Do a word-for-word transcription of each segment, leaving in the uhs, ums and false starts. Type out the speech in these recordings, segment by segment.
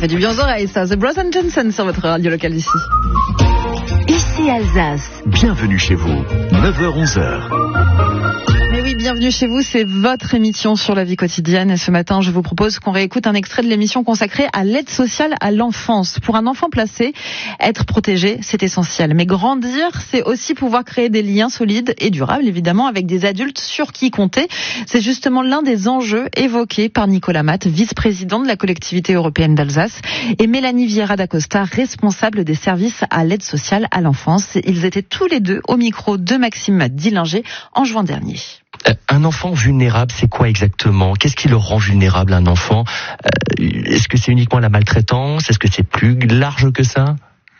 fait du bien aux oreilles, ça. The Bros and Johnson sur votre radio locale ici. Ici Alsace. Bienvenue chez vous, neuf heures onze heures. Mais oui, bienvenue chez vous, c'est votre émission sur la vie quotidienne. Et ce matin, je vous propose qu'on réécoute un extrait de l'émission consacrée à l'aide sociale à l'enfance. Pour un enfant placé, être protégé, c'est essentiel. Mais grandir, c'est aussi pouvoir créer des liens solides et durables, évidemment, avec des adultes sur qui compter. C'est justement l'un des enjeux évoqués par Nicolas Matt, vice-président de la collectivité européenne d'Alsace, et Mélanie Vieira d'Acosta, responsable des services à l'aide sociale à l'enfance. Ils étaient tous les deux au micro de Maxime Dillinger en juin dernier. Un enfant vulnérable, c'est quoi exactement ? Qu'est-ce qui le rend vulnérable, un enfant ? Est-ce que c'est uniquement la maltraitance ? Est-ce que c'est plus large que ça ?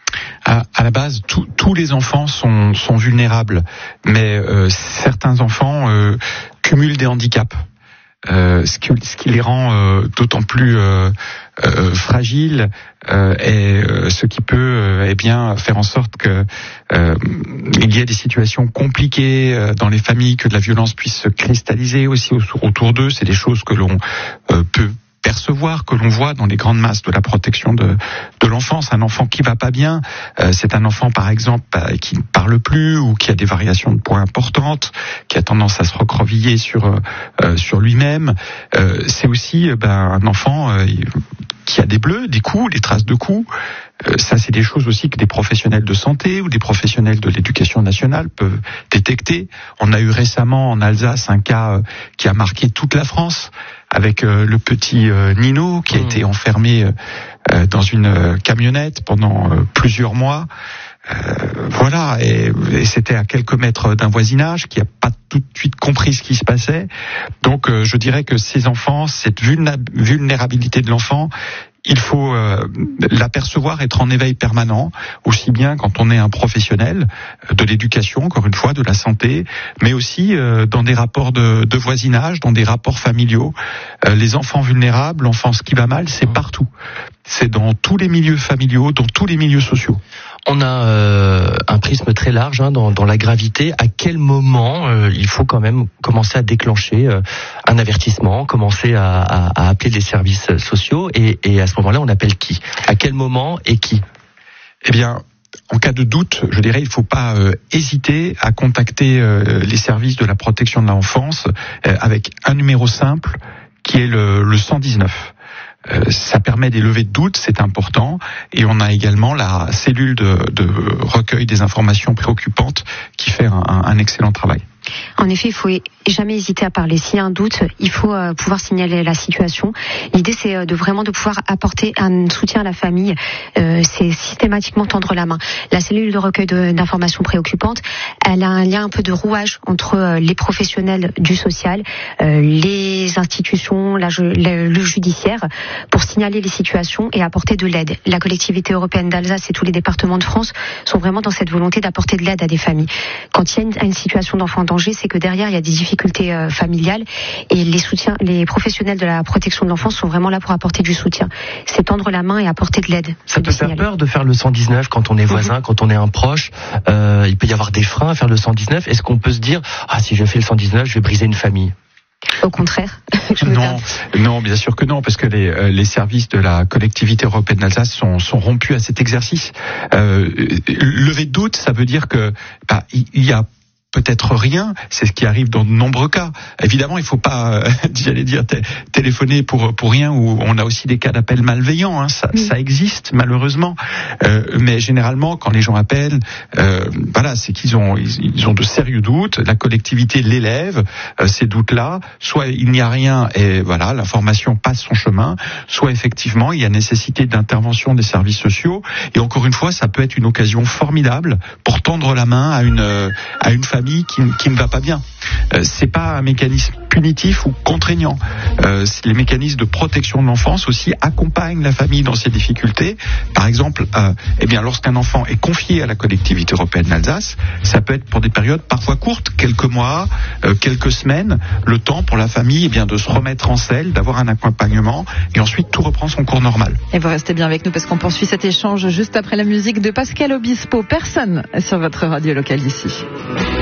À, à la base, tout, tous les enfants sont, sont vulnérables, mais euh, certains enfants euh, cumulent des handicaps. Euh, ce, qui, ce qui les rend euh, d'autant plus euh, euh, fragiles euh, et euh, ce qui peut euh, eh bien faire en sorte que euh, il y ait des situations compliquées euh, dans les familles, que de la violence puisse se cristalliser aussi autour d'eux. C'est des choses que l'on euh, peut percevoir, que l'on voit dans les grandes masses de la protection de, de l'enfance. Un enfant qui va pas bien, euh, c'est un enfant par exemple bah, qui ne parle plus ou qui a des variations de poids importantes, qui a tendance à se recroqueviller sur euh, sur lui-même. Euh, c'est aussi euh, bah, un enfant euh, qui a des bleus, des coups, des traces de coups. Euh, ça, c'est des choses aussi que des professionnels de santé ou des professionnels de l'éducation nationale peuvent détecter. On a eu récemment en Alsace un cas euh, qui a marqué toute la France, avec euh, le petit euh, Nino qui a mmh. été enfermé euh, dans une euh, camionnette pendant euh, plusieurs mois. Euh, voilà, et, et c'était à quelques mètres d'un voisinage qui n'a pas tout de suite compris ce qui se passait. Donc euh, je dirais que ces enfants, cette vulnérabilité de l'enfant, il faut euh, l'apercevoir, être en éveil permanent, aussi bien quand on est un professionnel de l'éducation, encore une fois, de la santé, mais aussi euh, dans des rapports de, de voisinage, dans des rapports familiaux. Euh, les enfants vulnérables, l'enfance qui va mal, c'est partout. C'est dans tous les milieux familiaux, dans tous les milieux sociaux. On a euh, un prisme très large hein, dans, dans la gravité. À quel moment euh, il faut quand même commencer à déclencher euh, un avertissement, commencer à, à, à appeler les services sociaux et, et à ce moment-là, on appelle qui ? À quel moment et qui ? Eh bien, en cas de doute, je dirais, il ne faut pas euh, hésiter à contacter euh, les services de la protection de l'enfance euh, avec un numéro simple qui est le, le cent dix-neuf. Euh, ça permet des levées de doute, c'est important. Et on a également la cellule de, de recueil des informations préoccupantes qui fait un, un excellent travail. En effet, il faut jamais hésiter à parler. S'il y a un doute, il faut euh, pouvoir signaler la situation. L'idée, c'est euh, de vraiment de pouvoir apporter un soutien à la famille. Euh, c'est systématiquement tendre la main. La cellule de recueil de, d'informations préoccupantes, elle a un lien un peu de rouage entre euh, les professionnels du social, euh, les institutions, la, le, le judiciaire, pour signaler les situations et apporter de l'aide. La collectivité européenne d'Alsace et tous les départements de France sont vraiment dans cette volonté d'apporter de l'aide à des familles. Quand il y a une, une situation d'enfant danger, c'est que derrière il y a des difficultés euh, familiales et les soutiens, les professionnels de la protection de l'enfance sont vraiment là pour apporter du soutien. C'est tendre la main et apporter de l'aide. Ça peut faire peur de faire le cent dix-neuf quand on est voisin, mmh. quand on est un proche. Euh, il peut y avoir des freins à faire le cent dix-neuf. Est-ce qu'on peut se dire ah si je fais le cent dix-neuf, je vais briser une famille? Au contraire. Je non, non, bien sûr que non, parce que les, euh, les services de la collectivité européenne d'Alsace sont, sont rompus à cet exercice. Euh, lever de doute, ça veut dire que bah, il y a peut-être rien, c'est ce qui arrive dans de nombreux cas. Évidemment, il faut pas, euh, j'allais dire, t- téléphoner pour pour rien, où on a aussi des cas d'appels malveillants, hein, ça, oui. ça existe malheureusement. Euh, mais généralement, quand les gens appellent, euh, voilà, c'est qu'ils ont ils, ils ont de sérieux doutes. La collectivité l'élève euh, ces doutes-là. Soit il n'y a rien et voilà, l'information passe son chemin. Soit effectivement, il y a nécessité d'intervention des services sociaux. Et encore une fois, ça peut être une occasion formidable pour tendre la main à une à une famille Qui, qui ne va pas bien. Euh, c'est pas un mécanisme punitif ou contraignant. Euh, les mécanismes de protection de l'enfance aussi accompagnent la famille dans ses difficultés. Par exemple, euh, eh bien, lorsqu'un enfant est confié à la collectivité européenne d'Alsace, ça peut être pour des périodes parfois courtes, quelques mois, euh, quelques semaines, le temps pour la famille eh bien, de se remettre en selle, d'avoir un accompagnement et ensuite tout reprend son cours normal. Et vous restez bien avec nous parce qu'on poursuit cet échange juste après la musique de Pascal Obispo. Personne sur votre radio locale ici.